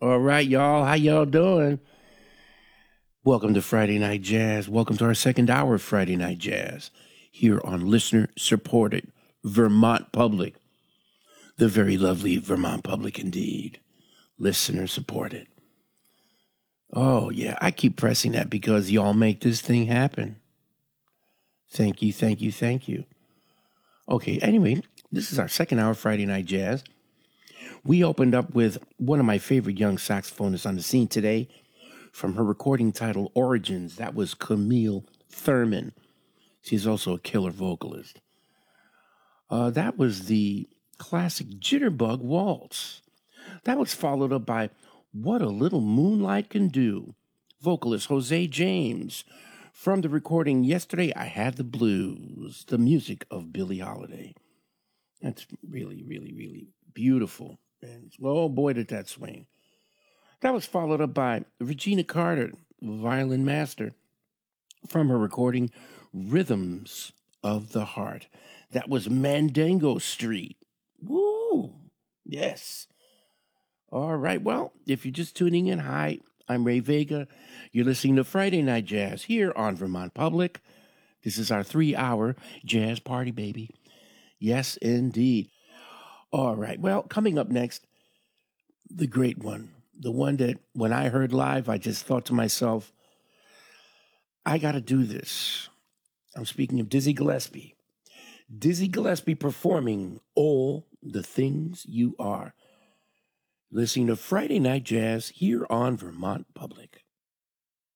All right, y'all. How y'all doing? Welcome to Friday Night Jazz. Welcome to our second hour of Friday Night Jazz here on listener-supported Vermont Public. The very lovely Vermont Public indeed. Listener-supported. Oh, yeah. I keep pressing that because y'all make this thing happen. Thank you, thank you, thank you. Okay, anyway, this is our second hour of Friday Night Jazz. We opened up with one of my favorite young saxophonists on the scene today from her recording titled Origins. That was Camille Thurman. She's also a killer vocalist. That was the classic Jitterbug Waltz. That was followed up by What a Little Moonlight Can Do. Vocalist Jose James from the recording Yesterday I Had the Blues, the music of Billie Holiday. That's really, really, really beautiful. And oh boy, did that swing. That was followed up by Regina Carter, violin master, from her recording Rhythms of the Heart. That was Mandango Street. Woo! Yes. All right. Well, if you're just tuning in, hi, I'm Ray Vega. You're listening to Friday Night Jazz here on Vermont Public. This is our 3-hour jazz party, baby. Yes, indeed. All right. Well, coming up next, the great one. The one that when I heard live, I just thought to myself, I got to do this. I'm speaking of Dizzy Gillespie. Dizzy Gillespie performing All the Things You Are. Listening to Friday Night Jazz here on Vermont Public.